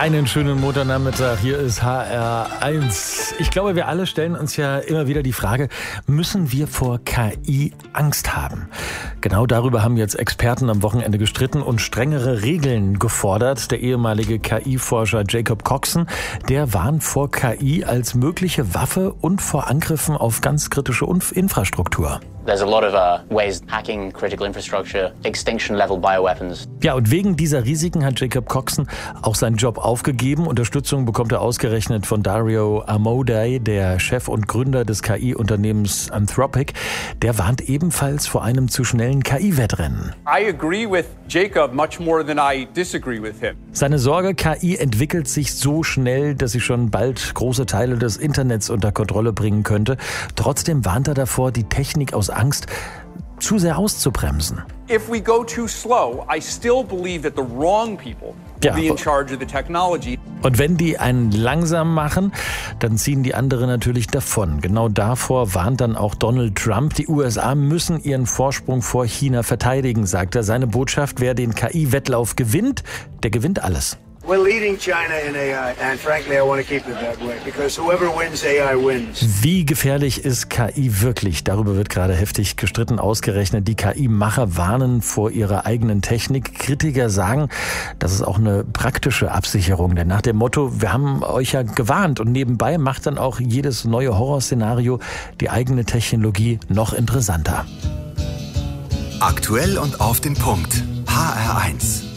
Einen schönen Montagnachmittag, hier ist HR1. Ich glaube, wir alle stellen uns ja immer wieder die Frage, müssen wir vor KI Angst haben? Genau darüber haben jetzt Experten am Wochenende gestritten und strengere Regeln gefordert. Der ehemalige KI-Forscher Jacob Coxon, der warnt vor KI als mögliche Waffe und vor Angriffen auf ganz kritische Infrastruktur. There's a lot of ways hacking critical infrastructure, extinction-level bioweapons. Ja, und wegen dieser Risiken hat Jacob Coxon auch seinen Job aufgegeben. Unterstützung bekommt er ausgerechnet von Dario Amodei, der Chef und Gründer des KI-Unternehmens Anthropic. Der warnt ebenfalls vor einem zu schnellen KI-Wettrennen. I agree with Jacob much more than I disagree with him. Seine Sorge, KI entwickelt sich so schnell, dass sie schon bald große Teile des Internets unter Kontrolle bringen könnte. Trotzdem warnt er davor, die Technik aus Angst zu sehr auszubremsen. If we go too slow, I still believe that the wrong people will be in charge of the technology. Und wenn die einen langsam machen, dann ziehen die anderen natürlich davon. Genau davor warnt dann auch Donald Trump. Die USA müssen ihren Vorsprung vor China verteidigen, sagt er. Seine Botschaft: Wer den KI-Wettlauf gewinnt, der gewinnt alles. We're leading China in AI, and frankly, I want to keep it that way, because whoever wins AI wins. Wie gefährlich ist KI wirklich? Darüber wird gerade heftig gestritten, ausgerechnet. Die KI-Macher warnen vor ihrer eigenen Technik. Kritiker sagen, das ist auch eine praktische Absicherung, denn nach dem Motto, wir haben euch ja gewarnt, und nebenbei macht dann auch jedes neue Horrorszenario die eigene Technologie noch interessanter. Aktuell und auf den Punkt. HR1.